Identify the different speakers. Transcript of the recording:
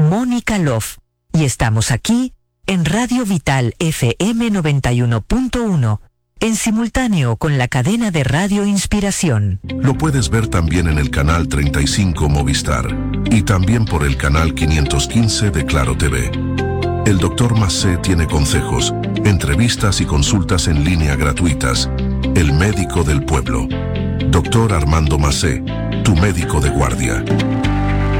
Speaker 1: Mónica Love y estamos aquí en Radio Vital FM 91.1, en simultáneo con la cadena de Radio Inspiración.
Speaker 2: Lo puedes ver también en el canal 35 Movistar y también por el canal 515 de Claro TV. El Dr. Massé tiene consejos, entrevistas y consultas en línea gratuitas. El médico del pueblo. Dr. Armando Massé, tu médico de guardia.